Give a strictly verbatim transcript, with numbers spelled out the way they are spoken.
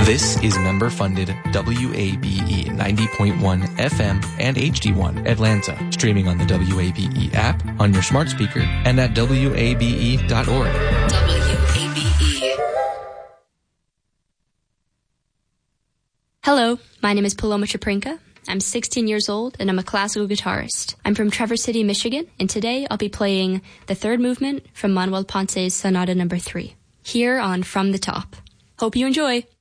This is member-funded W A B E ninety point one F M and H D one Atlanta, streaming on the W A B E app, on your smart speaker, and at W A B E dot org. W A B E. Hello, my name is Paloma Chaprinka. I'm sixteen years old, and I'm a classical guitarist. I'm from Traverse City, Michigan, and today I'll be playing the third movement from Manuel Ponce's Sonata Number three, here on From the Top. Hope you enjoy!